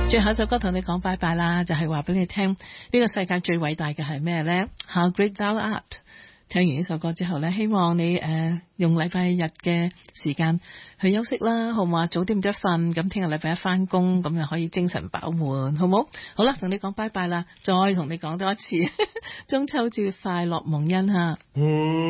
最後一首歌同你講拜拜啦，就係話俾你聽，呢個世界最偉大嘅係咩呢？ How great thou art。 聽完呢首歌之後呢，希望你用禮拜日嘅時間去休息啦，好唔好啊？早啲唔得瞓，咁聽日禮拜一翻工，咁又可以精神飽滿，好唔好？好啦，同你講拜拜啦，再同你講多一次中秋節快樂，蒙恩吓。